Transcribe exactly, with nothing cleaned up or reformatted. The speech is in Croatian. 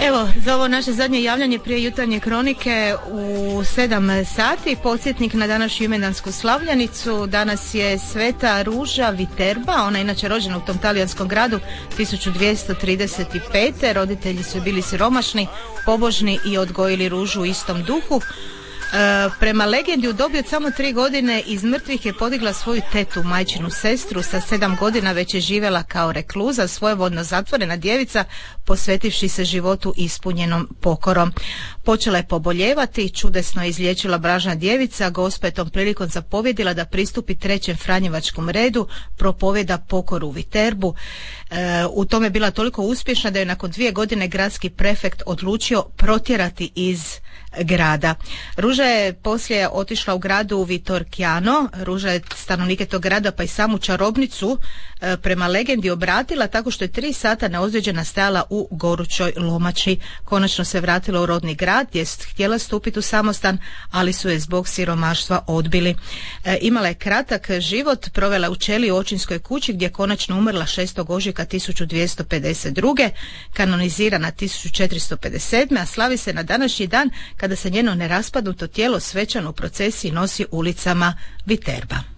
Evo, za ovo naše zadnje javljanje prije jutarnje kronike u sedam sati, podsjetnik na današnju imendansku slavljenicu. Danas je Sveta Ruža Viterba, ona je inače rođena u tom talijanskom gradu tisuću dvjesto trideset pete. Roditelji su bili siromašni, pobožni i odgojili Ružu u istom duhu. E, prema legendi u dobi od samo tri godine iz mrtvih je podigla svoju tetu, majčinu sestru. Sa sedam godina već je živjela kao rekluza, svojevodno zatvorena djevica, posvetivši se životu ispunjenom pokorom. Počela je poboljevati, čudesno je izliječila Bražna djevica. Gospa je tom prilikom zapovjedila da pristupi trećem Franjevačkom redu, propovjeda pokoru u Viterbu. E, u tome je bila toliko uspješna da je nakon dvije godine gradski prefekt odlučio protjerati iz grada. Ruža je poslije otišla u gradu Vitorkjano. Ruža je stanovnike tog grada pa i samu čarobnicu e, prema legendi obratila tako što je tri sata neozlijeđena stajala u gorućoj lomači. Konačno se vratila u rodni grad, je htjela stupiti u samostan, ali su je zbog siromaštva odbili. E, imala je kratak život, provela u Čeli u očinskoj kući gdje je konačno umrla šestog ožujka tisuću dvjesto pedeset druge. Kanonizirana tisuću četiristo pedeset sedme. a slavi se na današnji dan kada se njeno neraspadnuto tijelo svečano u procesiji nosi ulicama Viterba.